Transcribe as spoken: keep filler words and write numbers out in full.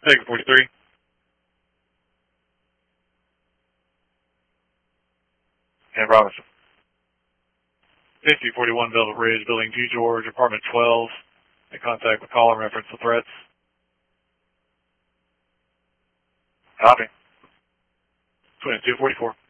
Take forty-three. And Robinson. fifty forty-one Velvet Ridge, Building G George, Apartment twelve. In contact with caller, reference the threats. Copy. twenty-two forty-four.